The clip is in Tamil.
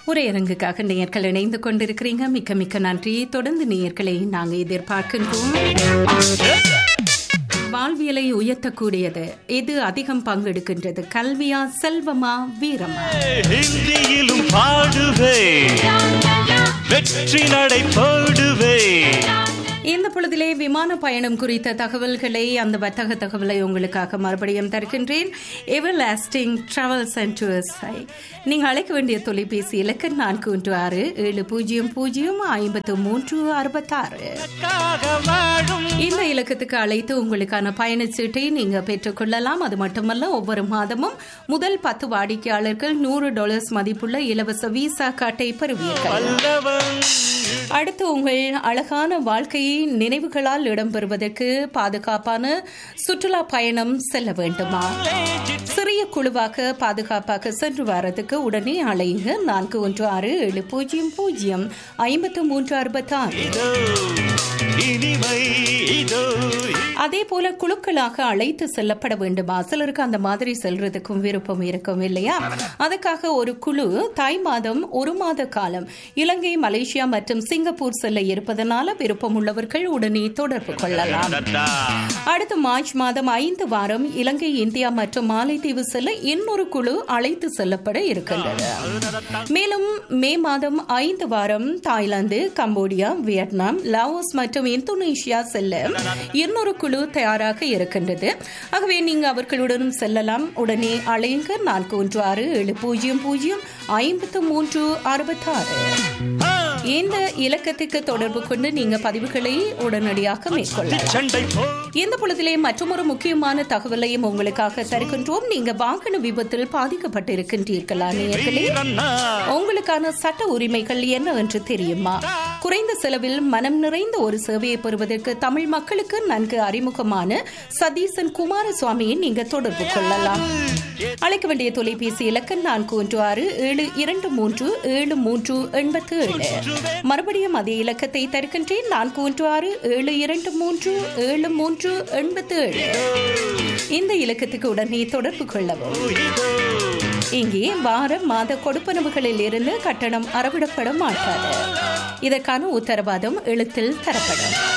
உரையரங்குக்காக நேயர்கள் இணைந்து கொண்டிருக்கிறீங்க. மிக்க மிக்க நன்றி. தொடர்ந்து நேயர்களை நாங்கள் எதிர்பார்க்கின்றோம். வாழ்வியலை உயர்த்தக்கூடியது எது அதிகம் பங்கெடுக்கின்றது? கல்வியா, செல்வமா, வீரமா? ஹிந்தியிலும் பாடுவே, வெற்றி நடை போடுவே. இந்த பொழுதிலே விமான பயணம் குறித்த தகவல்களை, அந்த வர்த்தக தகவலை உங்களுக்காக மறுபடியும் தருகின்றேன். எவர்லாஸ்டிங் டிராவல்ஸ் அண்ட் டூர்ஸை நீங்கள் அழைக்க வேண்டிய தொலைபேசி இலக்கு 416-700-5366. இந்த இலக்கத்துக்கு அழைத்து உங்களுக்கான பயணச்சீட்டை நீங்க பெற்றுக்கொள்ளலாம். அது மட்டுமல்ல, ஒவ்வொரு மாதமும் முதல் 10 வாடிக்கையாளர்கள் $100 மதிப்புள்ள இலவச விசா கார்டை பெறுவீர்கள். அடுத்து, உங்கள் அழகான வாழ்க்கையை நினைவுகளால் இடம்பெறுவதற்கு பாதுகாப்பான சுற்றுலா பயணம் செல்ல வேண்டுமா? சிறிய குழுவாக பாதுகாப்பாக சென்று வரதுக்கு உடனே அழையுங்க 416-700-5366. அதே போல குழுக்களாக அழைத்து செல்லப்பட வேண்டுமா? சிலருக்கு அந்த மாதிரி செல்றதுக்கும் விருப்பம் இருக்கும் இல்லையா? அதுக்காக ஒரு குழு தாய் மாதம் 1 மாத காலம் இலங்கை, மலேசியா மற்றும் சிங்கப்பூர் செல்ல இருப்பதனால விருப்பம் உள்ளவர்கள் உடனே தொடர்பு கொள்ளலாம். அடுத்து மார்ச் மாதம் 5 வாரம் இலங்கை, இந்தியா மற்றும் மாலைத்தீவு செல்ல இன்னொரு குழு அழைத்து செல்லப்பட இருக்கின்றது. மேலும் மே மாதம் 5 வாரம் தாய்லாந்து, கம்போடியா, வியட்நாம், லாவோஸ் மற்றும் இந்தோனேஷியா செல்ல இன்னொரு குழு தயாராக இருக்கின்றது. ஆகவே நீங்க அவர்களுடன் செல்லலாம். உடனே அழையுங்க 416-700-5366. இந்த இலக்கத்துக்கு தொடர்பு கொண்டு நீங்க பதிவுகளை உடனடியாக மேற்கொள்ளலாம். இந்த பொழுதிலே மற்றொரு முக்கியமான தகவலையும் உங்களுக்காக தருகின்றோம். நீங்க வாகன விபத்தில் பாதிக்கப்பட்டிருக்கின்றீர்களா? நேயர்களே, உங்களுக்கான சட்ட உரிமைகள் என்ன என்று தெரியுமா? குறைந்த செலவில் மனம் நிறைந்த ஒரு சேவையை பெறுவதற்கு தமிழ் மக்களுக்கு நன்கு அறிமுகமான சதீசன் குமாரசுவாமியை நீங்க தொடர்பு கொள்ளலாம். அழைக்க வேண்டிய தொலைபேசி இலக்கம் 416-723-7387. மறுபடியும் அதே இலக்கத்தை தருகின்றேன், 416-723-7387. இந்த இலக்கத்துக்கு உடனே தொடர்பு கொள்ளவும். இங்கே வார மாத கொடுப்பனவுகளில் இருந்து கட்டணம் அறவிடப்பட மாட்டாது. இதற்கான உத்தரவாதம் எழுத்தில் தரப்படும்.